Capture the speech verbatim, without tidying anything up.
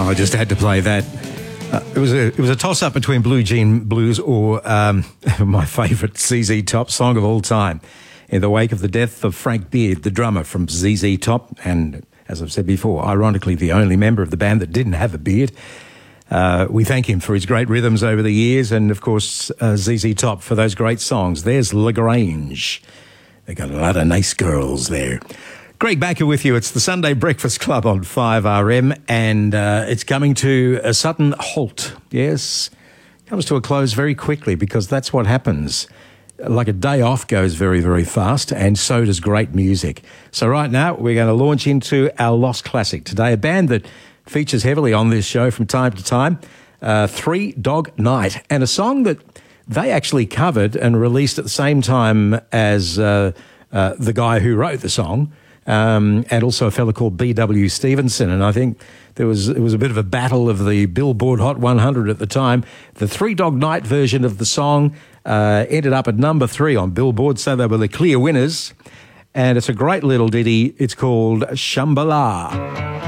Oh, I just had to play that. Uh, it was a it was a toss-up between Blue Jean Blues or um, my favourite Z Z Top song of all time. In the wake of the death of Frank Beard, the drummer from Z Z Top, and as I've said before, ironically the only member of the band that didn't have a beard, uh, we thank him for his great rhythms over the years, and of course uh, Z Z Top for those great songs. There's LaGrange. They got a lot of nice girls there. Greg Backer with you. It's the Sunday Breakfast Club on five R M, and uh, it's coming to a sudden halt. Yes, comes to a close very quickly, because that's what happens. Like a day off goes very, very fast, and so does great music. So right now, we're going to launch into our Lost Classic today, a band that features heavily on this show from time to time, uh, Three Dog Night, and a song that they actually covered and released at the same time as uh, uh, the guy who wrote the song, Um, and also a fellow called B W Stevenson. And I think there was it was a bit of a battle of the Billboard Hot one hundred at the time. The Three Dog Night version of the song uh, ended up at number three on Billboard, so they were the clear winners. And it's a great little ditty. It's called Shambhala.